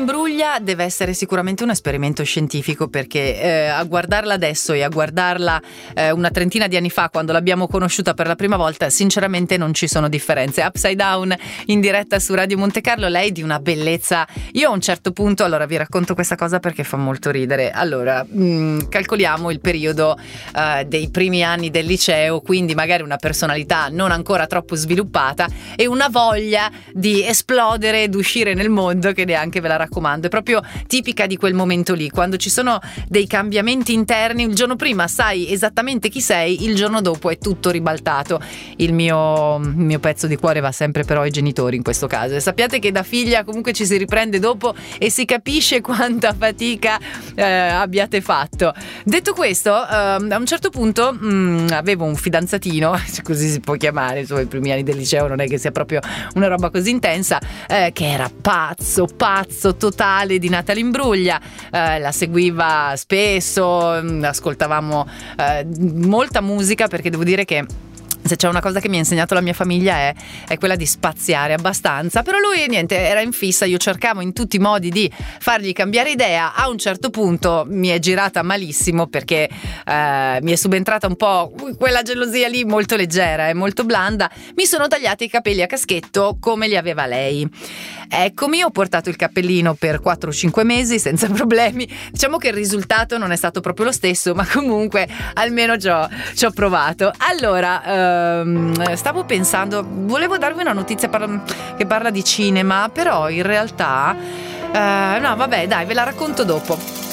Imbruglia deve essere sicuramente un esperimento scientifico, perché a guardarla adesso e a guardarla una trentina di anni fa, quando l'abbiamo conosciuta per la prima volta, sinceramente non ci sono differenze. Upside Down in diretta su Radio Monte Carlo, lei di una bellezza. Io a un certo punto, allora vi racconto questa cosa perché fa molto ridere. Allora, calcoliamo il periodo dei primi anni del liceo, quindi magari una personalità non ancora troppo sviluppata e una voglia di esplodere ed uscire nel mondo che neanche ve la raccomando. È proprio tipica di quel momento lì, quando ci sono dei cambiamenti interni. Il giorno prima sai esattamente chi sei, il giorno dopo è tutto ribaltato. Il mio pezzo di cuore va sempre però ai genitori in questo caso, e sappiate che da figlia comunque ci si riprende dopo e si capisce quanta fatica abbiate fatto. Detto questo, a un certo punto avevo un fidanzatino, così si può chiamare, insomma i primi anni del liceo non è che sia proprio una roba così intensa, che era pazzo totale di Natalie Imbruglia. La seguiva spesso, ascoltavamo molta musica, perché devo dire che se c'è una cosa che mi ha insegnato la mia famiglia è quella di spaziare abbastanza. Però lui niente, era in fissa, io cercavo in tutti i modi di fargli cambiare idea. A un certo punto mi è girata malissimo, perché mi è subentrata un po' quella gelosia lì molto leggera e molto blanda. Mi sono tagliati i capelli a caschetto come li aveva lei. Eccomi, ho portato il cappellino per 4 o 5 mesi senza problemi. Diciamo che il risultato non è stato proprio lo stesso, ma comunque almeno ci ho provato. Allora, stavo pensando, volevo darvi una notizia che parla di cinema, però in realtà no, vabbè, dai, ve la racconto dopo.